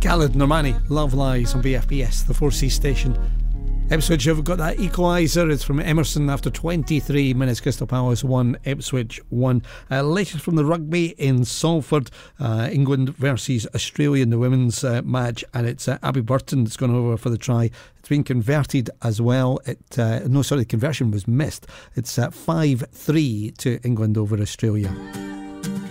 Khaled Normani, Love Lies on BFBS, the 4C station. Ipswich have got that equaliser. It's from Emerson after 23 minutes. Crystal Palace 1, Ipswich 1. Latest from the rugby in Salford, England versus Australia in the women's match, and it's Abby Burton that's gone over for the try. It's been converted as well. The conversion was missed. It's 5-3 to England over Australia.